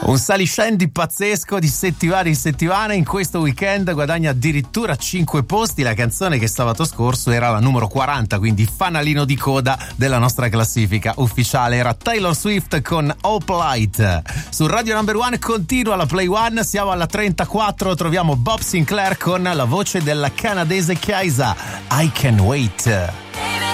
Un saliscendi pazzesco di settimana in settimana. In questo weekend guadagna addirittura 5 posti. La canzone che sabato scorso era la numero 40, quindi fanalino di coda della nostra classifica ufficiale. Era Taylor Swift con Hope Light. Su Radio Number One continua la Play One, siamo alla 34, troviamo Bob Sinclair con la voce della canadese Kaisa, I Can Wait.